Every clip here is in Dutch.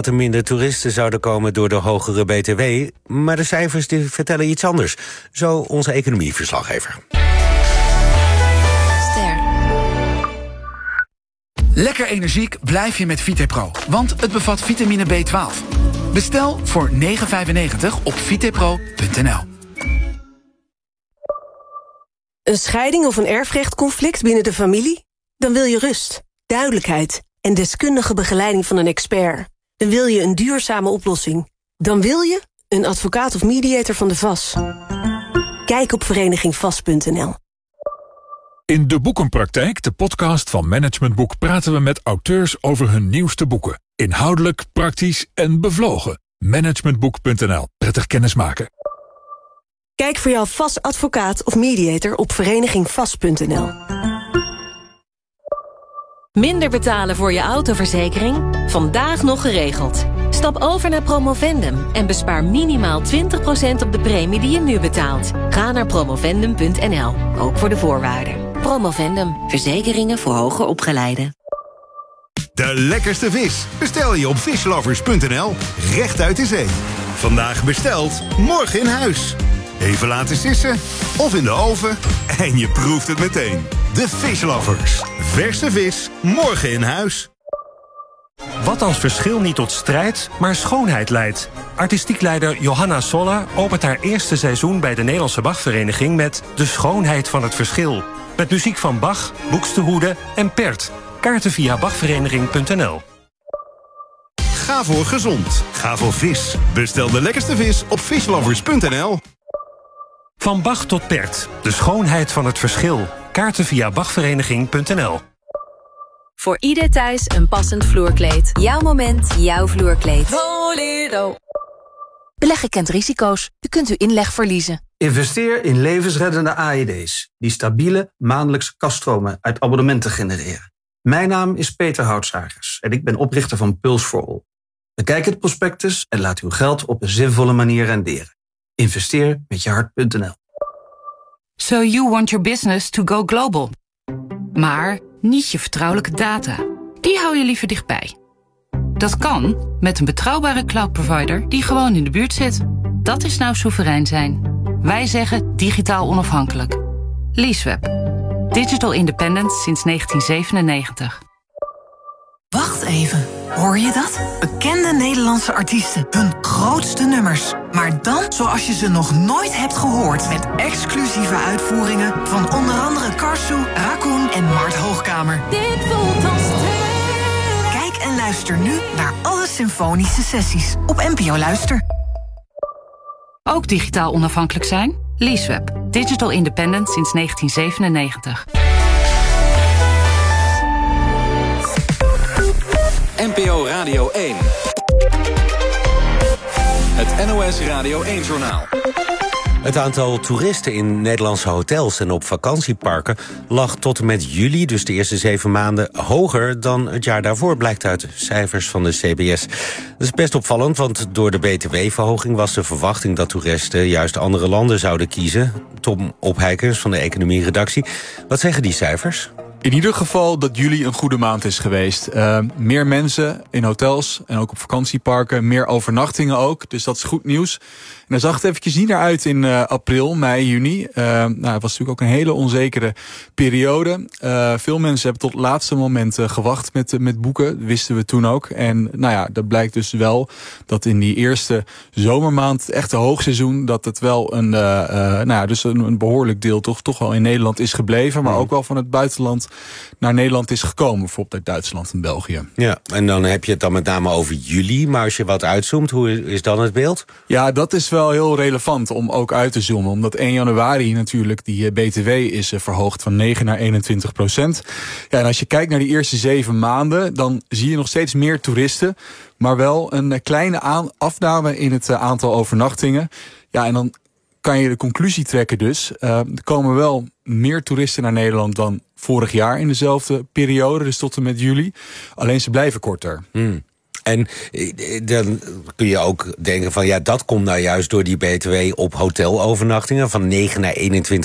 dat er minder toeristen zouden komen door de hogere BTW. Maar de cijfers die vertellen iets anders. Zo onze economieverslaggever. Lekker energiek blijf je met VitePro, want het bevat vitamine B12. Bestel voor €9,95 op vitepro.nl. Een scheiding of een erfrechtconflict binnen de familie? Dan wil je rust, duidelijkheid en deskundige begeleiding van een expert. Dan wil je een duurzame oplossing. Dan wil je een advocaat of mediator van de VAS. Kijk op verenigingvas.nl. In De Boekenpraktijk, de podcast van Management Boek, praten we met auteurs over hun nieuwste boeken. Inhoudelijk, praktisch en bevlogen. Managementboek.nl. Prettig kennismaken. Kijk voor jouw VAS advocaat of mediator op verenigingvas.nl. Minder betalen voor je autoverzekering? Vandaag nog geregeld. Stap over naar Promovendum en bespaar minimaal 20% op de premie die je nu betaalt. Ga naar promovendum.nl, ook voor de voorwaarden. Promovendum, verzekeringen voor hoger opgeleiden. De lekkerste vis bestel je op fishlovers.nl, recht uit de zee. Vandaag besteld, morgen in huis. Even laten sissen of in de oven en je proeft het meteen. De Fishlovers. Verse vis, morgen in huis. Wat als verschil niet tot strijd, maar schoonheid leidt? Artistiek leider Johanna Solla opent haar eerste seizoen bij de Nederlandse Bachvereniging met De Schoonheid van het Verschil. Met muziek van Bach, Buxtehude en Pert. Kaarten via bachvereniging.nl. Ga voor gezond. Ga voor vis. Bestel de lekkerste vis op fishlovers.nl. Van Bach tot Pert. De Schoonheid van het Verschil. Kaarten via bachvereniging.nl. Voor ieder thuis een passend vloerkleed. Jouw moment, jouw vloerkleed. Voledo. Beleggen kent risico's. U kunt uw inleg verliezen. Investeer in levensreddende AED's... die stabiele maandelijkse kasstromen uit abonnementen genereren. Mijn naam is Peter Houtsagers en ik ben oprichter van Puls for All. Bekijk het prospectus en laat uw geld op een zinvolle manier renderen. Investeer met je hart.nl. So you want your business to go global. Maar niet je vertrouwelijke data. Die hou je liever dichtbij. Dat kan met een betrouwbare cloud provider die gewoon in de buurt zit. Dat is nou soeverein zijn. Wij zeggen digitaal onafhankelijk. Leaseweb. Digital independence sinds 1997. Wacht even, hoor je dat? Bekende Nederlandse artiesten, hun grootste nummers. Maar dan zoals je ze nog nooit hebt gehoord. Met exclusieve uitvoeringen van onder andere Karsu, Raccoon en Mart Hoogkamer. Dit voelt als Kijk en luister nu naar alle symfonische sessies op NPO Luister. Ook digitaal onafhankelijk zijn? Leaseweb. Digital independence sinds 1997. NPO Radio 1. Het NOS Radio 1-journaal. Het aantal toeristen in Nederlandse hotels en op vakantieparken lag tot en met juli, dus de eerste 7 maanden, hoger dan het jaar daarvoor, blijkt uit de cijfers van de CBS. Dat is best opvallend, want door de BTW-verhoging was de verwachting dat toeristen juist andere landen zouden kiezen. Tom Opheikers van de economie-redactie. Wat zeggen die cijfers? In ieder geval dat juli een goede maand is geweest. Meer mensen in hotels en ook op vakantieparken. Meer overnachtingen ook, dus dat is goed nieuws. En daar zag het eventjes niet naar uit in april, mei, juni. Het was natuurlijk ook een hele onzekere periode. Veel mensen hebben tot het laatste moment gewacht met boeken. Dat wisten we toen ook. En dat blijkt dus wel dat in die eerste zomermaand, het echte hoogseizoen, dat het wel een behoorlijk deel toch wel in Nederland is gebleven. Maar ook wel van het buitenland naar Nederland is gekomen. Bijvoorbeeld uit Duitsland en België. Ja, en dan heb je het dan met name over juli. Maar als je wat uitzoomt, hoe is dan het beeld? Ja, dat is wel heel relevant om ook uit te zoomen. Omdat 1 januari natuurlijk die BTW is verhoogd van 9 naar 21%. Ja, en als je kijkt naar die eerste 7 maanden, dan zie je nog steeds meer toeristen. Maar wel een kleine afname in het aantal overnachtingen. Ja, en dan kan je de conclusie trekken dus. Er komen wel meer toeristen naar Nederland dan vorig jaar in dezelfde periode. Dus tot en met juli. Alleen ze blijven korter. En dan kun je ook denken van ja, dat komt nou juist door die BTW op hotelovernachtingen van 9 naar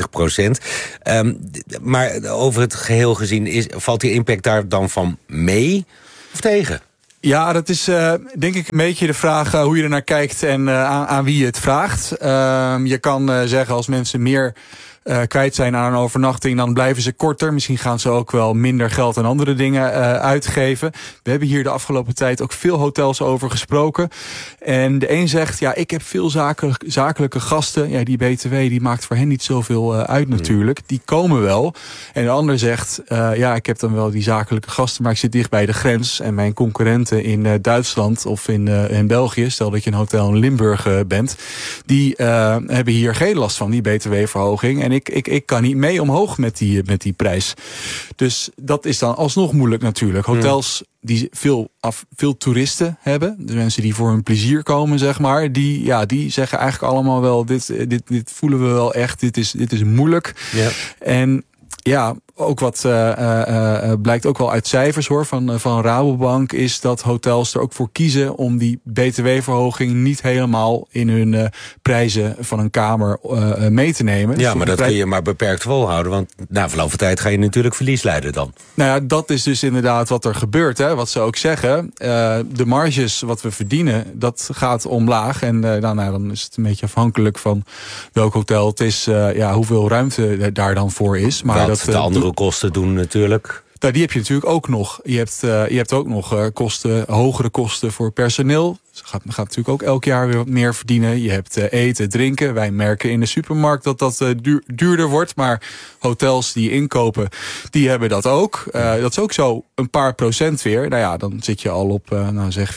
21%. Maar over het geheel gezien, valt die impact daar dan van mee of tegen? Ja, dat is denk ik een beetje de vraag hoe je er naar kijkt en aan wie je het vraagt. Je kan zeggen als mensen meer kwijt zijn aan een overnachting, dan blijven ze korter. Misschien gaan ze ook wel minder geld aan andere dingen uitgeven. We hebben hier de afgelopen tijd ook veel hotels over gesproken. En de een zegt, ja, ik heb veel zakelijke gasten. Ja, die BTW die maakt voor hen niet zoveel uit natuurlijk. Die komen wel. En de ander zegt, ja, ik heb dan wel die zakelijke gasten, maar ik zit dicht bij de grens. En mijn concurrenten in Duitsland of in België, stel dat je een hotel in Limburg bent, die hebben hier geen last van, die BTW-verhoging. En ik kan niet mee omhoog met die prijs. Dus dat is dan alsnog moeilijk natuurlijk. Hotels die veel toeristen hebben, de mensen die voor hun plezier komen, zeg maar, die zeggen eigenlijk allemaal wel, dit voelen we wel echt, dit is moeilijk. Ja. En ja, ook wat blijkt ook wel uit cijfers hoor van Rabobank, is dat hotels er ook voor kiezen om die BTW-verhoging niet helemaal in hun prijzen van een kamer mee te nemen. Ja, maar dat kun je maar beperkt volhouden, want na verloop van tijd ga je natuurlijk verlies lijden dan. Nou ja, dat is dus inderdaad wat er gebeurt, hè, wat ze ook zeggen. De marges wat we verdienen, dat gaat omlaag. En dan is het een beetje afhankelijk van welk hotel het is, hoeveel ruimte daar dan voor is. Maar wat de andere kosten doen natuurlijk. Nou, die heb je natuurlijk ook nog. Je hebt ook nog hogere kosten voor personeel. Ze gaat natuurlijk ook elk jaar weer wat meer verdienen. Je hebt eten, drinken. Wij merken in de supermarkt dat duurder wordt. Maar hotels die inkopen, die hebben dat ook. Dat is ook zo een paar procent weer. Nou ja, dan zit je al op zeg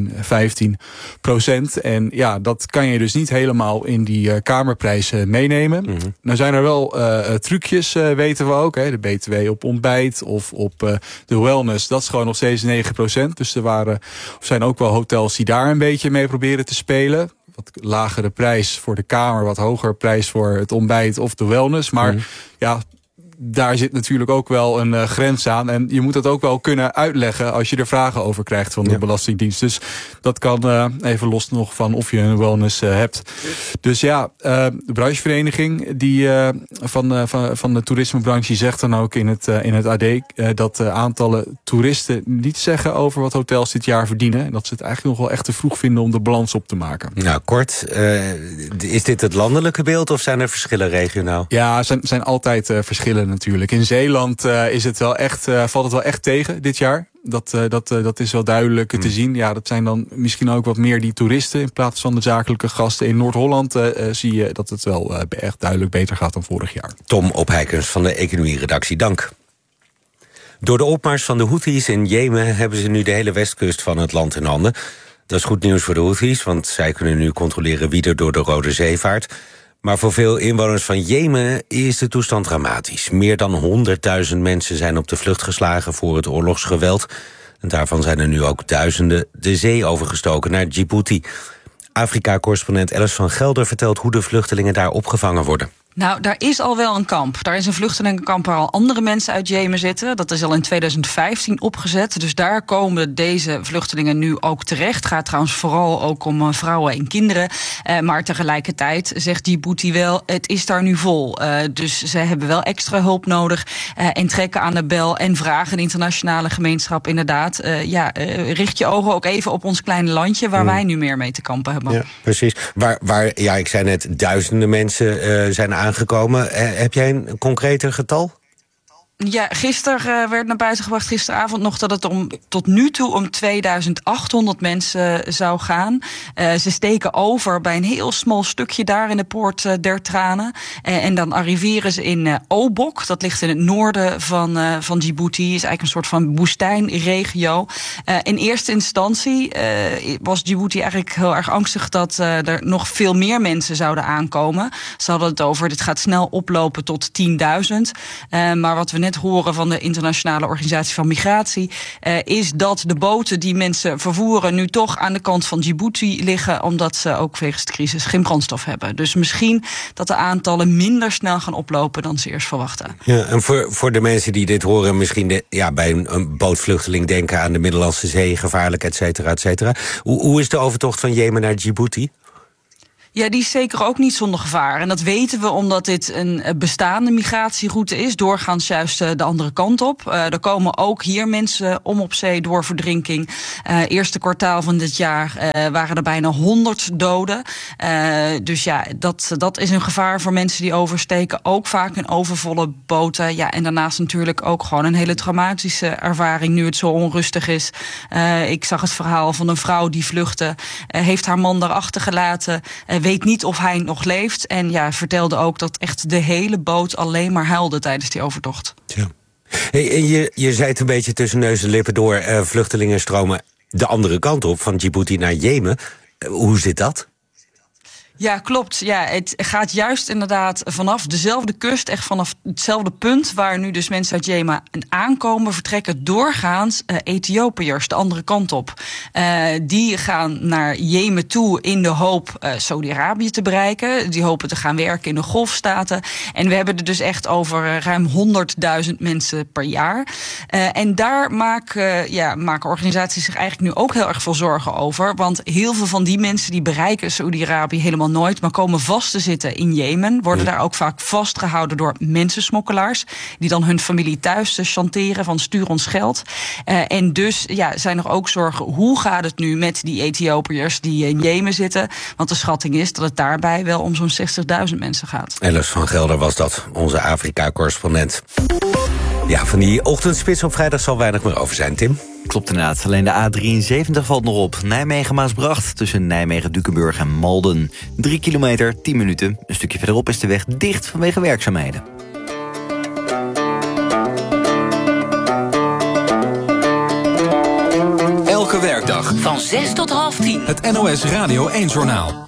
14-15%. En ja, dat kan je dus niet helemaal in die kamerprijzen meenemen. Mm-hmm. Nou zijn er wel trucjes, weten we ook. Hè, de BTW op ontbijt of op de wellness. Dat is gewoon nog steeds 9%. Dus er zijn ook wel hotels die daar een beetje mee proberen te spelen. Wat lagere prijs voor de kamer, wat hogere prijs voor het ontbijt of de wellness. Maar ja, daar zit natuurlijk ook wel een grens aan. En je moet dat ook wel kunnen uitleggen als je er vragen over krijgt van de Belastingdienst. Dus dat kan even los nog van of je een wellness hebt. Dus ja, de branchevereniging van de toerismebranche zegt dan ook in het AD dat aantallen toeristen niet zeggen over wat hotels dit jaar verdienen. En dat ze het eigenlijk nog wel echt te vroeg vinden om de balans op te maken. Nou, kort. Is dit het landelijke beeld of zijn er verschillen regionaal? Ja, er zijn altijd verschillen natuurlijk. In Zeeland is het wel echt, valt het wel echt tegen dit jaar. Dat is wel duidelijk te zien. Ja, dat zijn dan misschien ook wat meer die toeristen in plaats van de zakelijke gasten. In Noord-Holland zie je dat het wel echt duidelijk beter gaat dan vorig jaar. Tom Opheikens van de Economie-redactie, dank. Door de opmars van de Houthis in Jemen hebben ze nu de hele westkust van het land in handen. Dat is goed nieuws voor de Houthis, want zij kunnen nu controleren wie er door de Rode Zee vaart. Maar voor veel inwoners van Jemen is de toestand dramatisch. Meer dan 100.000 mensen zijn op de vlucht geslagen voor het oorlogsgeweld. En daarvan zijn er nu ook duizenden de zee overgestoken naar Djibouti. Afrika-correspondent Alice van Gelder vertelt hoe de vluchtelingen daar opgevangen worden. Nou, daar is al wel een kamp. Daar is een vluchtelingenkamp waar al andere mensen uit Jemen zitten. Dat is al in 2015 opgezet. Dus daar komen deze vluchtelingen nu ook terecht. Het gaat trouwens vooral ook om vrouwen en kinderen. Maar tegelijkertijd zegt Djibouti wel, het is daar nu vol. Dus ze hebben wel extra hulp nodig. En trekken aan de bel en vragen de internationale gemeenschap inderdaad. Richt je ogen ook even op ons kleine landje waar wij nu meer mee te kampen hebben. Ja, precies. Waar ik zei net, duizenden mensen zijn aangekomen. Heb jij een concreter getal? Ja, gisteren werd naar buiten gebracht, gisteravond nog, dat het tot nu toe om 2800 mensen zou gaan. Ze steken over bij een heel smal stukje daar in de Poort der Tranen. En dan arriveren ze in Obok. Dat ligt in het noorden van Djibouti. Is eigenlijk een soort van woestijnregio. In eerste instantie was Djibouti eigenlijk heel erg angstig dat er nog veel meer mensen zouden aankomen. Ze hadden het over, dit gaat snel oplopen tot 10.000. Maar wat we net horen van de Internationale Organisatie van Migratie, is dat de boten die mensen vervoeren nu toch aan de kant van Djibouti liggen, omdat ze ook wegens de crisis geen brandstof hebben. Dus misschien dat de aantallen minder snel gaan oplopen dan ze eerst verwachten. Ja, en voor de mensen die dit horen, misschien bij een bootvluchteling denken aan de Middellandse Zee, gevaarlijk, et cetera, et cetera. Hoe is de overtocht van Jemen naar Djibouti? Ja, die is zeker ook niet zonder gevaar. En dat weten we omdat dit een bestaande migratieroute is. Doorgaans juist de andere kant op. Er komen ook hier mensen om op zee door verdrinking. Eerste kwartaal van dit jaar waren er bijna 100 doden. Dus ja, dat is een gevaar voor mensen die oversteken. Ook vaak in overvolle boten. Ja, en daarnaast natuurlijk ook gewoon een hele traumatische ervaring nu het zo onrustig is. Ik zag het verhaal van een vrouw die vluchtte. Heeft haar man daarachter gelaten. Weet niet of hij nog leeft. En ja, vertelde ook dat echt de hele boot alleen maar huilde tijdens die overtocht. Ja. Hey, en je zei het een beetje tussen neus en lippen door. Vluchtelingen stromen de andere kant op, van Djibouti naar Jemen. Hoe zit dat? Ja, klopt. Ja, het gaat juist inderdaad vanaf dezelfde kust, echt vanaf hetzelfde punt waar nu dus mensen uit Jemen aankomen, vertrekken doorgaans Ethiopiërs de andere kant op. Die gaan naar Jemen toe in de hoop Saudi-Arabië te bereiken. Die hopen te gaan werken in de golfstaten. En we hebben er dus echt over ruim 100.000 mensen per jaar. En daar maken organisaties zich eigenlijk nu ook heel erg veel zorgen over. Want heel veel van die mensen die bereiken Saudi-Arabië helemaal nooit, maar komen vast te zitten in Jemen. Worden daar ook vaak vastgehouden door mensensmokkelaars. Die dan hun familie thuis chanteren van stuur ons geld. En dus zijn er ook zorgen, hoe gaat het nu met die Ethiopiërs die in Jemen zitten? Want de schatting is dat het daarbij wel om zo'n 60.000 mensen gaat. Alice van Gelder was dat, onze Afrika-correspondent. Ja, van die ochtendspits op vrijdag zal weinig meer over zijn, Tim. Klopt inderdaad. Alleen de A73 valt nog op. Nijmegen-Maasbracht tussen Nijmegen-Dukenburg en Malden. 3 kilometer, 10 minuten. Een stukje verderop is de weg dicht vanwege werkzaamheden. Elke werkdag van 6 tot half 10. Het NOS Radio 1 Journaal.